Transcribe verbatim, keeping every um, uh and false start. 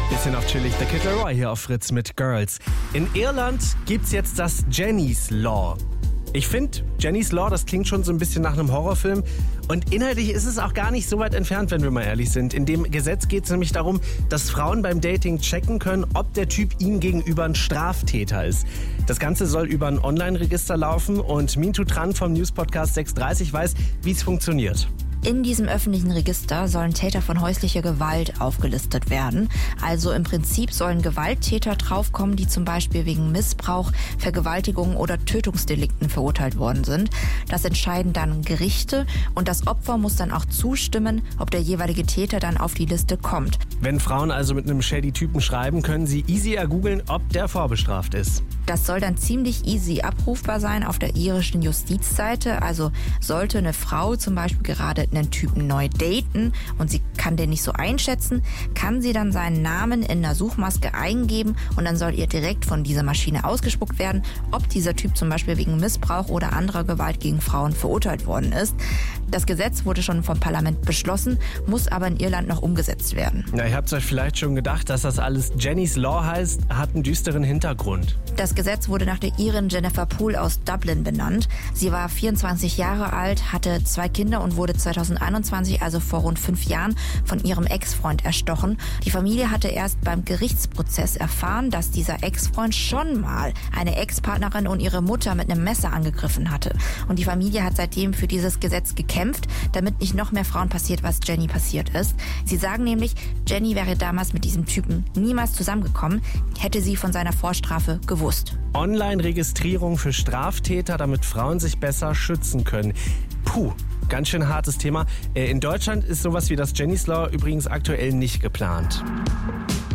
Bisschen auf chillig. Der Kid Laroi hier auf Fritz mit Girls. In Irland gibt's jetzt das Jenny's Law. Ich finde, Jenny's Law, das klingt schon so ein bisschen nach einem Horrorfilm. Und inhaltlich ist es auch gar nicht so weit entfernt, wenn wir mal ehrlich sind. In dem Gesetz geht es nämlich darum, dass Frauen beim Dating checken können, ob der Typ ihnen gegenüber ein Straftäter ist. Das Ganze soll über ein Online-Register laufen und Mintu Tran vom News-Podcast sechs dreißig weiß, wie es funktioniert. In diesem öffentlichen Register sollen Täter von häuslicher Gewalt aufgelistet werden. Also im Prinzip sollen Gewalttäter draufkommen, die zum Beispiel wegen Missbrauch, Vergewaltigung oder Tötungsdelikten verurteilt worden sind. Das entscheiden dann Gerichte und das Opfer muss dann auch zustimmen, ob der jeweilige Täter dann auf die Liste kommt. Wenn Frauen also mit einem shady Typen schreiben, können sie easy ergoogeln, ob der vorbestraft ist. Das soll dann ziemlich easy abrufbar sein auf der irischen Justizseite. Also sollte eine Frau zum Beispiel gerade einen Typen neu daten und sie kann den nicht so einschätzen, kann sie dann seinen Namen in einer Suchmaske eingeben und dann soll ihr direkt von dieser Maschine ausgespuckt werden, ob dieser Typ zum Beispiel wegen Missbrauch oder anderer Gewalt gegen Frauen verurteilt worden ist. Das Gesetz wurde schon vom Parlament beschlossen, muss aber in Irland noch umgesetzt werden. Na, ihr habt euch vielleicht schon gedacht, dass das alles Jenny's Law heißt, hat einen düsteren Hintergrund. Das Gesetz wurde nach der Irin Jennifer Poole aus Dublin benannt. Sie war vierundzwanzig Jahre alt, hatte zwei Kinder und wurde zweitausendeinundzwanzig, also vor rund fünf Jahren, von ihrem Ex-Freund erstochen. Die Familie hatte erst beim Gerichtsprozess erfahren, dass dieser Ex-Freund schon mal eine Ex-Partnerin und ihre Mutter mit einem Messer angegriffen hatte. Und die Familie hat seitdem für dieses Gesetz gekämpft, damit nicht noch mehr Frauen passiert, was Jenny passiert ist. Sie sagen nämlich, Jenny wäre damals mit diesem Typen niemals zusammengekommen, hätte sie von seiner Vorstrafe gewusst. Online-Registrierung für Straftäter, damit Frauen sich besser schützen können. Puh, ganz schön hartes Thema. In Deutschland ist sowas wie das Jenny's Law übrigens aktuell nicht geplant.